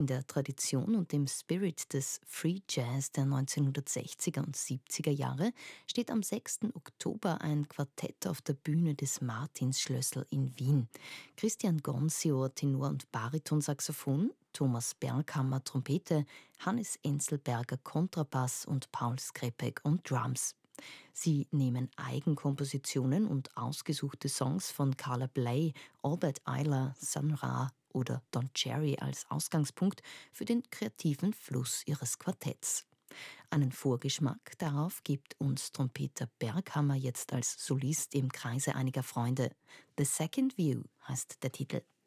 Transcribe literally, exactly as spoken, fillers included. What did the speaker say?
In der Tradition und dem Spirit des Free Jazz der neunzehnhundertsechziger und siebziger Jahre steht am sechsten Oktober ein Quartett auf der Bühne des Martinsschlössl in Wien. Christian Gonsior, Tenor und Baritonsaxophon, Thomas Berghammer, Trompete, Hannes Enzelberger, Kontrabass und Paul Skrepek und Drums. Sie nehmen Eigenkompositionen und ausgesuchte Songs von Carla Bley, Albert Ayler, Sun Ra oder Don Cherry als Ausgangspunkt für den kreativen Fluss ihres Quartetts. Einen Vorgeschmack darauf gibt uns Trompeter Berghammer jetzt als Solist im Kreise einiger Freunde. The Second View heißt der Titel.